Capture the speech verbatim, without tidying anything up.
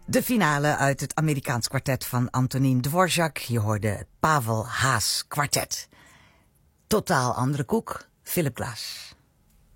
De finale uit het Amerikaans kwartet van Antonín Dvorak. Je hoorde het Pavel Haas kwartet. Totaal andere koek, Philip Glass.